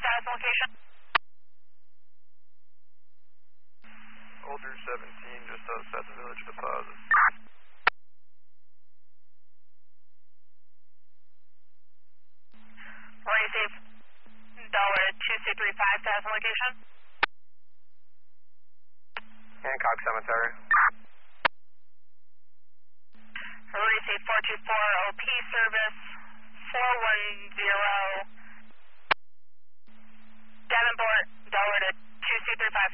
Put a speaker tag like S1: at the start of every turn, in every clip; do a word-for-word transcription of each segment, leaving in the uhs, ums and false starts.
S1: thousand location.
S2: Older seventeen, just outside the village deposit.
S1: Receive Delaware two C three five thousand location.
S2: Hancock Cemetery.
S1: Receive four two four O P service four one zero Davenport, Delaware to two C three five.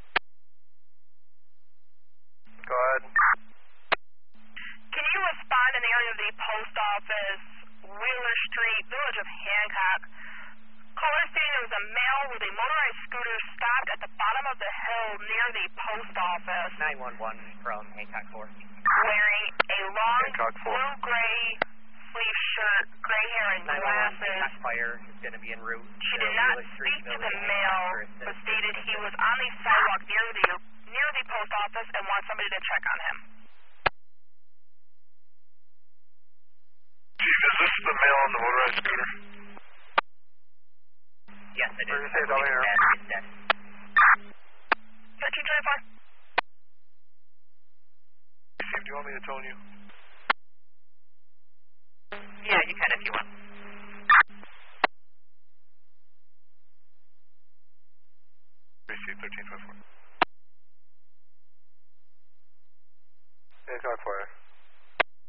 S2: Go ahead.
S1: Can you respond in the area of the post office, Wheeler Street, village of Hancock? Caller stating there was a male with a motorized scooter stopped at the bottom of the hill near the post office.
S3: nine one one from Hancock four.
S1: Wearing a long blue-gray sleeve shirt, gray hair, and glasses.
S3: Hancock Fire is going to be en route.
S1: She did not speak to the male, but stated he was on the sidewalk near the near the post office and wants somebody to check on him.
S2: Chief, is this the male on the motorized scooter?
S3: Yes, it is.
S2: Where is it down here?
S1: thirteen twenty-four.
S2: Chief, do you want me to tone you?
S3: Yeah, you can if you want.
S2: Receive thirteen twenty-four. Hancock Fire.